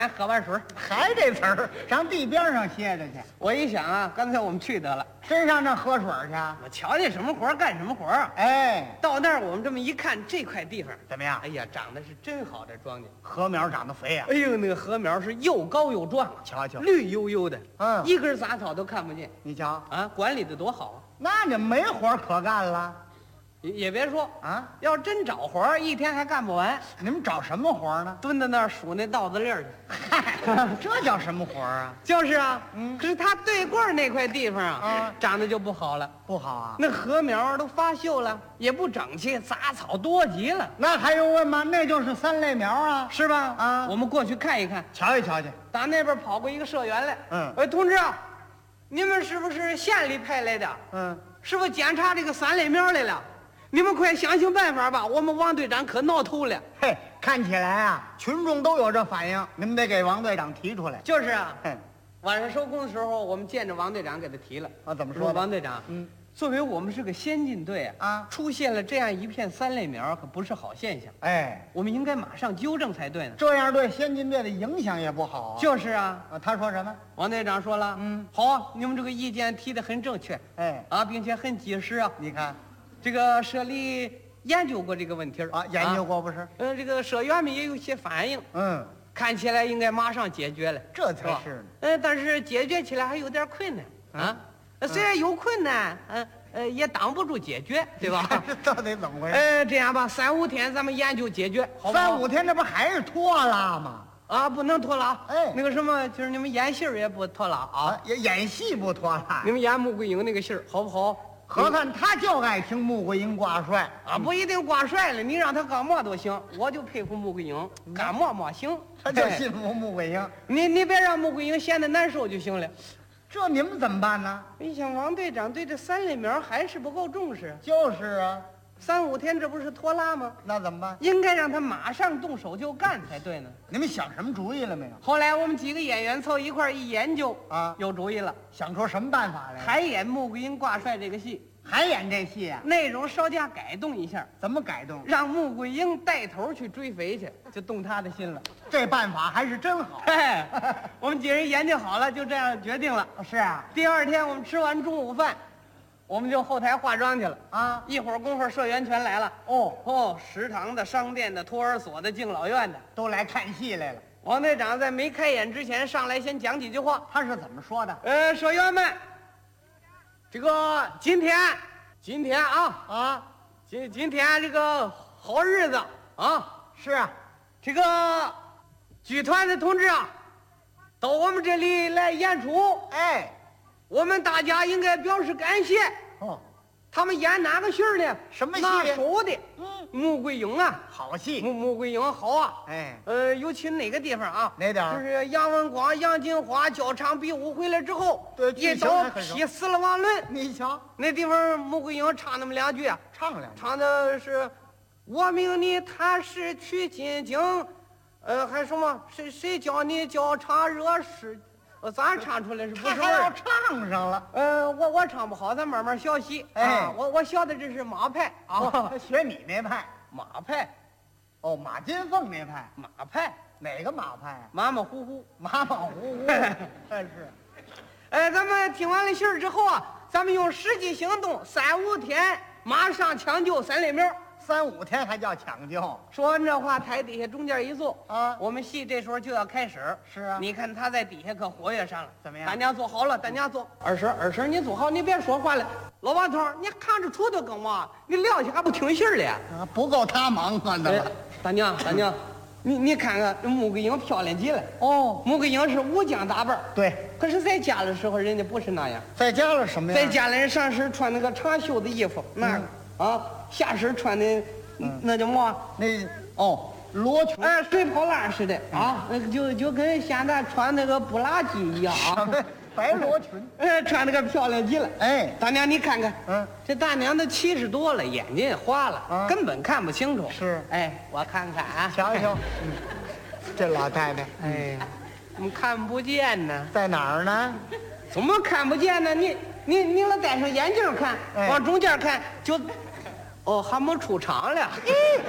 喝完水， 还这词儿，上地边上歇着去。 我一想啊，干脆我们去得了。 真上那喝水去？ 我瞧见什么活干什么活啊！ 哎， 到那儿我们这么一看，这块地方怎么样？ 哎呀，长得是真好，这庄稼。 禾苗长得肥呀、 哎呦，那个禾苗是又高又壮， 瞧瞧， 绿油油的， 嗯一根杂草都看不见你瞧， 啊！管理的多好啊！ 那你没活可干了也别说， 啊？ 要真找活儿，一天还干不完。 你们找什么活呢？ 蹲在那儿数那稻子粒儿去。 嗨，这叫什么活啊？ 就是啊， 嗯可是他对过儿那块地方啊， 啊长得就不好了。 不好啊？ 那禾苗都发锈了，也不整齐，杂草多极了， 那还用问吗？那就是三类苗啊！ 是吧？ 啊我们过去看一看。 瞧一瞧去。 打那边跑过一个社员来， 嗯哎，同志啊，你们是不是县里派来的？ 嗯， 是不是检查这个三类苗来了？你们快想想办法吧！我们王队长可闹头了。 嘿，看起来啊，群众都有这反应，你们得给王队长提出来。 就是啊， 哼， 晚上收工的时候，我们见着王队长给他提了。 啊，怎么说说的？ 王队长， 嗯， 作为我们是个先进队啊出现了这样一片三类苗，可不是好现象。 哎， 我们应该马上纠正才对呢。 这样对先进队的影响也不好啊。 就是啊， 啊，他说什么？ 王队长说了， 嗯， 好啊，你们这个意见提得很正确哎， 啊，并且很及时啊。 你看这个社里研究过这个问题啊，研究过不是？ 这个社员们也有些反应， 嗯， 看起来应该马上解决了。 这才是呢。 但是解决起来还有点困难啊。虽然有困难，也挡不住解决，对吧？ 这到底怎么回事？ 这样吧，3-5天咱们研究解决，好不好 3-5天，这不还是拖拉吗？ 啊，不能拖拉。 哎那个什么，就是你们演戏儿也不拖拉啊。 啊，演戏不拖拉你。们演穆桂英那个戏儿好不好？ 何看他就爱听穆桂英挂帅啊，不一定挂帅了，你让他干嘛都行。我就佩服穆桂英，干嘛行。 他就信服穆桂英。 你别让穆桂英闲得难受就行了。 这你们怎么办呢？ 你想王队长对这三类苗还是不够重视就是啊， ，3-5天这不是拖拉吗？ 那怎么办？ 应该让他马上动手就干才对呢。 你们想什么主意了没有？ 后来我们几个演员凑一块儿一研究啊有主意了， 想出什么办法来？ 还演穆桂英挂帅这个戏， 还演这戏啊？ 内容稍加改动一下， 怎么改动？ 让穆桂英带头去追肥去，就动他的心了。 这办法还是真好。 嘿，我们几人研究好了，就这样决定了。 是啊， 第二天我们吃完中午饭，我们就后台化妆去了。 啊， 一会儿功夫，社员全来了。 哦， 食堂的、商店的、托儿所的、敬老院的。 都来看戏来了。 王队长在没开演之前上来先讲几句话。 他是怎么说的？ 社员们，这个今天啊，今天这个好日子啊， 是啊， 这个剧团的同志啊，到我们这里来演出， 哎， 我们大家应该表示感谢。 哦， 他们演哪个戏儿呢？ 什么戏拿手的嗯， 穆桂英啊， 好戏。 穆桂英好啊。 哎， 尤其哪个地方啊？ 哪点儿就是杨文广、杨金花交场比武回来之后， 对一剧情刀还很熟劈死了王伦。 你瞧， 那地方穆桂英唱那么2句啊， 唱两句。 唱的是“我命你踏实去进京”，还什么谁教你交场惹事？咱唱出来是不是味他还要儿？ 唱上了。 我唱不好，咱慢慢学习。 哎啊，我学的这是马派啊， 他学你那派。 马派， 哦，马金凤那派。 马派， 哪个马派啊？ 马马虎虎。 马马虎虎。但是， 咱们听完了信儿之后啊，咱们用实际行动，3-5天马上抢救三类苗。 3-5天还叫抢救？ 说完这话，台底下中间一坐啊我们戏这时候就要开始。 是啊你看他在底下可活跃上了。 怎么样大家坐好了，大家坐。二婶，你坐好，你别说话了。老王头，你看着杵头干嘛？你撂下还不听信儿了呀？ 啊，不够他忙活的了。 大娘，你看看这穆桂英漂亮极了。 哦， 穆桂英是武将打扮， 对， 可是在家的时候人家不是那样。 在家了什么呀？ 在家里人上身穿那个长袖的衣服，那个啊，下身穿的那叫么？ 那哦，罗裙。 水泡烂似的啊，那个就跟现在穿那个布拉吉一样啊。 白罗裙。 穿那个漂亮极了。 哎， 大娘你看看，这大娘都70多了，眼睛也花了， 啊根本看不清楚。 是我看看啊， 瞧瞧，这老太太哎呀，怎么看不见呢？ 在哪儿呢？ 怎么看不见呢？你老戴上眼镜看， 哎往中间看就，还没出场了。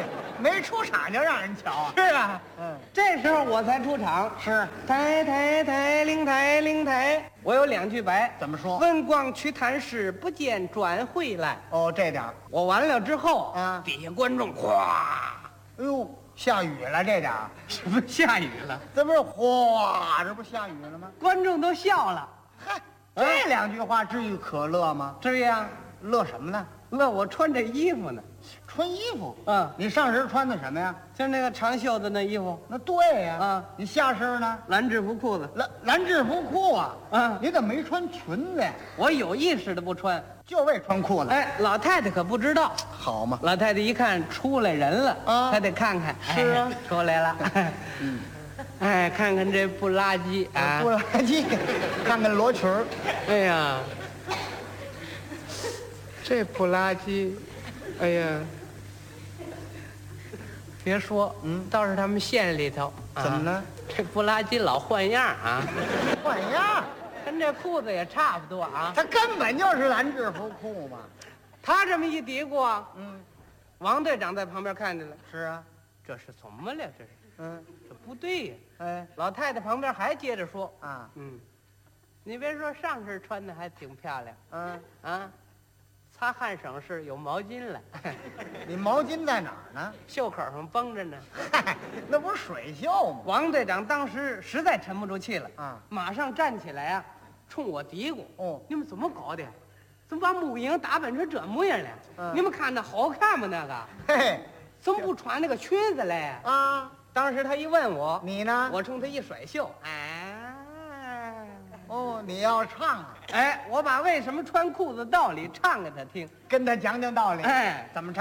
没出场就让人瞧啊。 是啊，这时候我才出场。 是， 抬抬抬，灵抬灵抬。我有2句白， 怎么说？ 问光去探视，不见转回来。 哦，这点儿。 我完了之后， 啊底下观众咵， 哎呦，下雨了这点儿， 什么下雨了？ 这不是哗，这不下雨了吗？ 观众都笑了。 嗨，这2句话至于可乐吗？ 至于啊， 乐什么呢？ 乐我穿这衣服呢。 穿衣服。 你上身穿的什么呀？ 就是那个长袖子那衣服， 那对呀。 啊你下身呢？ 蓝制服裤子。 蓝制服裤啊。 啊你怎么没穿裙子呀？ 我有意识的不穿。 就为穿裤子。 哎，老太太可不知道。 好嘛。 老太太一看出来人了， 啊她得看看。 是啊哎出来了。哎，看看这不拉几啊！ 不垃圾，看看罗裙儿。 哎呀，这不拉几，哎呀，别说，倒是他们县里头， 怎么了？ 这不拉几老换样啊， 换样， 跟这裤子也差不多啊。 它根本就是蓝制服裤嘛。 他这么一嘀咕啊，王队长在旁边看见了， 是啊。 这是怎么了？这是，这不对呀。 哎。 老太太旁边还接着说啊。 你别说，上身穿的还挺漂亮。擦汗省事，有毛巾了。 你毛巾在哪儿呢？ 袖口上绷着呢。 嗨，那不是水袖吗？ 王队长当时实在沉不住气了啊， 马上站起来啊，冲我嘀咕：“你们怎么搞的？怎么把母婴打扮成这模样了？你们看那好看吗？那个， 嘿， 怎么不穿那个裙子嘞？” 啊， 当时他一问我， 你呢？ 我冲他一甩袖， 你要唱啊？ 我把为什么穿裤子道理唱给他听， 跟他讲讲道理。 哎， 怎么唱？